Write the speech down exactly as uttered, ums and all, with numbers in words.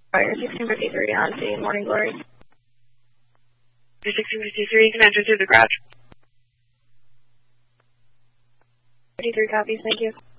Fire sixteen fifty-three on scene, Morning Glory. sixteen fifty-three, you can enter through the garage. fifty-three copies, thank you.